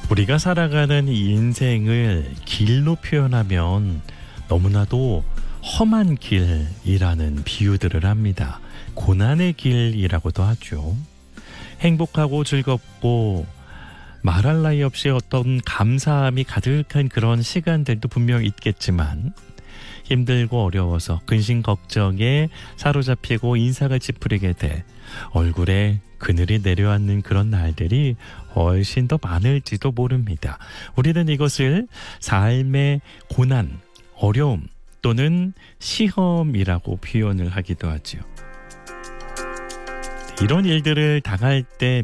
우리가 살아가는 이 인생을 길로 표현하면 너무나도 험한 길이라는 비유들을 합니다. 고난의 길이라고도 하죠. 행복하고 즐겁고 말할 나위 없이 어떤 감사함이 가득한 그런 시간들도 분명 있겠지만 힘들고 어려워서 근심 걱정에 사로잡히고 인상을 찌푸리게 돼 얼굴에 그늘이 내려앉는 그런 날들이 훨씬 더 많을지도 모릅니다. 우리는 이것을 삶의 고난, 어려움 또는 시험이라고 표현을 하기도 하죠. 이런 일들을 당할 때